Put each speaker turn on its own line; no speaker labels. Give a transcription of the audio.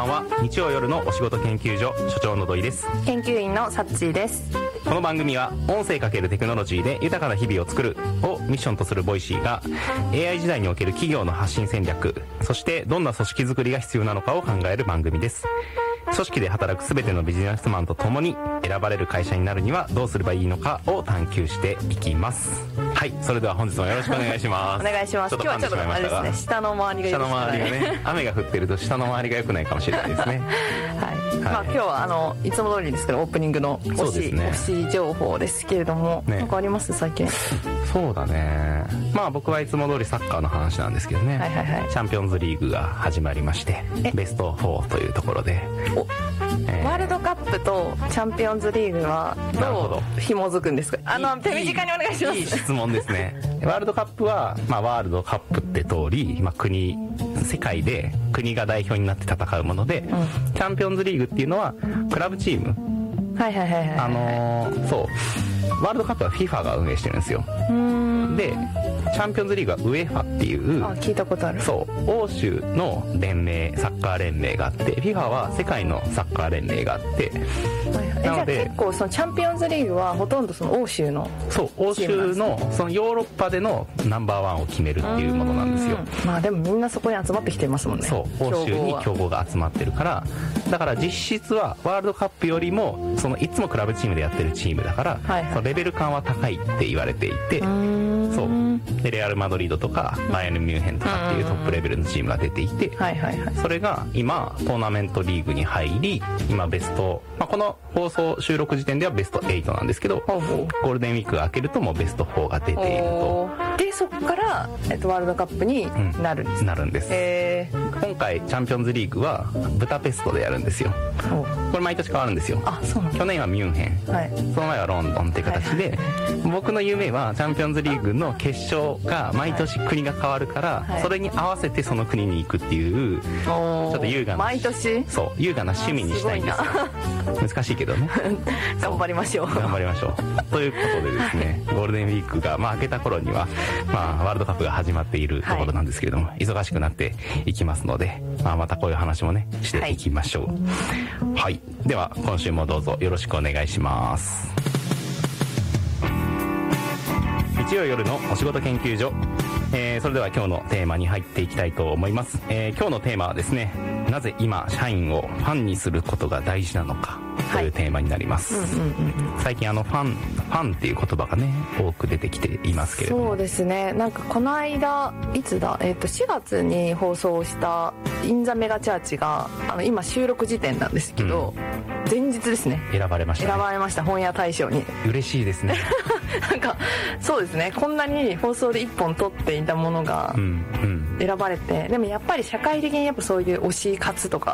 ばんは。日曜夜のお仕事研究所所長の土井です。
研究員のサッチーです。
この番組は音声×テクノロジーで豊かな日々を作るをミッションとするボイシーが AI 時代における企業の発信戦略、そしてどんな組織づくりが必要なのかを考える番組です。組織で働くすべてのビジネスマンと共に選ばれる会社になるにはどうすればいいのかを探求していきます。はい、それでは本日もよろしくお願いします。
お願いします。今日はちょっとあれですね、下の周りがよくない。
下の周りがね、雨が降ってると下の周りが良くないかもしれないですね。
はい、まあ今日はいつも通りですけどオープニングの推し情報ですけれども、なんかあります最近？
そうだね、まあ僕はいつも通りサッカーの話なんですけどね、
はいはいはい、
チャンピオンズリーグが始まりましてベスト4というところで
ワールドカップとチャンピオンズリーグはどう紐づくんですか？手短にお願いします。
いい質問ですね。ワールドカップは、まあ、ワールドカップって通り、まあ、世界で国が代表になって戦うもので、チャンピオンズリーグっていうのはクラブチーム、
はいはいはいはい、
そうワールドカップは FIFA が運営してるんですよ。でチャンピオンズリーグは UEFA っていう、
聞いたことある。
そう欧州の連盟、サッカー連盟があって FIFA は世界のサッカー連盟があって、
はいはい、なので結構そのチャンピオンズリーグはほとんどその欧州の、
そう欧州のそのヨーロッパでのナンバーワンを決めるっていうものなんですよ。
まあでもみんなそこに集まってきてますもんね。
そう欧州に強豪が集まってるから、だから実質はワールドカップよりもそのいつもクラブチームでやってるチームだから、はいはい、そのレベル感は高いって言われていて、そうでレアル・マドリードとかバイエルン・ミュンヘンとかっていうトップレベルのチームが出ていて、
はいはいはい、
それが今トーナメントリーグに入り、今ベスト、まあ、この放送収録時点ではベスト8なんですけど、ゴールデンウィークが明けるともうベスト4が出ていると。
でそこから、ワールドカップになるんです、
なるんです。今回チャンピオンズリーグはブダペストでやるんですよ。これ毎年変わるんですよ。
そうなんだ。
去年はミュンヘン、はい、その前はロンドンっていう形で、はいはいはい、僕の夢はチャンピオンズリーグの決勝が毎年国が変わるから、はい、それに合わせてその国に行くっていう、ちょっと優雅な
毎年
そう優雅な趣味にしたいんですよ。難しいけどね
頑張りましょう
頑張りましょうということでですね、ゴールデンウィークが、まあ、明けた頃には、まあ、ワールドカップが始まっているところなんですけれども、はい、忙しくなっていきますので、まあ、またこういう話もねしていきましょう。はい、はい、では今週もどうぞよろしくお願いします。日曜夜のお仕事研究所、それでは今日のテーマに入っていきたいと思います。今日のテーマはですね、なぜ今社員をファンにすることが大事なのかというテーマになります。最近ファンっていう言葉がね多く出てきていますけれども、
そうですね、なんかこの間いつだ、4月に放送したインザメガチャーチが今収録時点なんですけど、前日ですね、
選ばれましたね。
選ばれました、本屋大賞に。
嬉しいですね
なんかそうですね、こんなに放送で1本撮っていたものが選ばれて、でもやっぱり社会的にやっぱそういう推し活とか